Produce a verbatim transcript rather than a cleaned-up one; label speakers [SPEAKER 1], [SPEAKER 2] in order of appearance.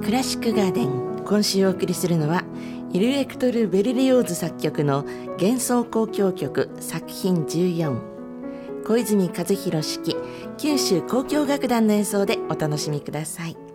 [SPEAKER 1] クラシックガーデン、今週お送りするのはイル・エクトル・ベルリオーズ作曲の幻想交響曲作品じゅうよん、小泉和弘指揮九州交響楽団の演奏でお楽しみください。